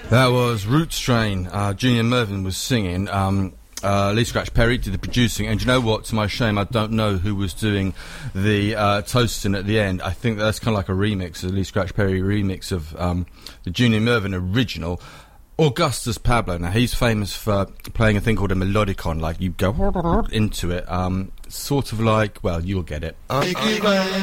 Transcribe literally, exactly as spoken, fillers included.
That was Roots Train. Uh, Junior Murvin was singing. Um, uh, Lee Scratch Perry did the producing. And you know what? To my shame, I don't know who was doing the uh, toasting at the end. I think that's kind of like a remix, a Lee Scratch Perry remix of um, the Junior Murvin original. Augustus Pablo. Now, he's famous for playing a thing called a melodicon. Like, you go into it. Um, sort of like, well, you'll get it. Uh, uh,